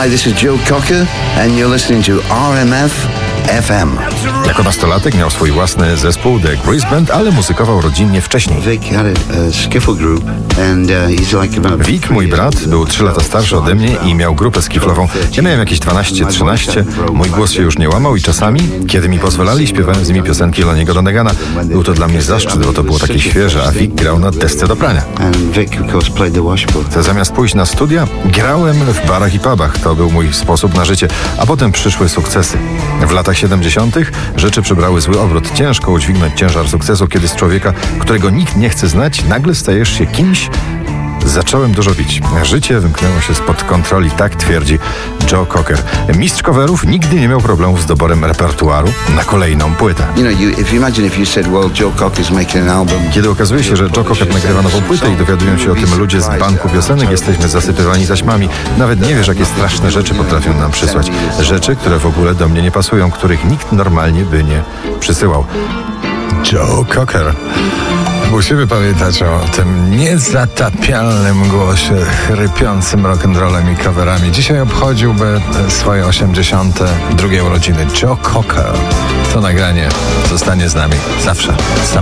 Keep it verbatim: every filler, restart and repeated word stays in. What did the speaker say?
Hi, this is Joe Cocker and you're listening to R M F F M. Jako nastolatek miał swój własny zespół The Grease Band, ale muzykował rodzinnie wcześniej. Vic had a, a skiffle group and uh, he's like about... Vic, mój brat, był trzy lata starszy ode mnie i miał grupę skiflową. Ja miałem jakieś dwanaście trzynaście, mój głos się już nie łamał i czasami, kiedy mi pozwalali, śpiewałem z nimi piosenki Lonniego Donegana. Był to dla mnie zaszczyt, bo to było takie świeże, a Vic grał na desce do prania. To zamiast pójść na studia, grałem w barach i pubach. To był mój sposób na życie, a potem przyszły sukcesy. W latach siedemdziesiątych rzeczy przybrały zły obrót. Ciężko udźwignąć ciężar sukcesu, kiedy z człowieka, którego nikt nie chce znać, nagle stajesz się kimś. Zacząłem dużo pić. Życie wymknęło się spod kontroli, tak twierdzi Joe Cocker. Mistrz coverów nigdy nie miał problemów z doborem repertuaru na kolejną płytę. Kiedy okazuje się, że Joe Cocker nagrywa nową płytę i dowiadują się o tym ludzie z banku piosenek, jesteśmy zasypywani taśmami. Nawet nie wiesz, jakie straszne rzeczy potrafią nam przysłać. Rzeczy, które w ogóle do mnie nie pasują, których nikt normalnie by nie przysyłał. Joe Cocker. Musimy pamiętać o tym niezatapialnym głosie, chrypiącym rock'n'rollem i coverami. Dzisiaj obchodziłby swoje osiemdziesiąte drugie urodziny Joe Cocker. To nagranie zostanie z nami zawsze. Sam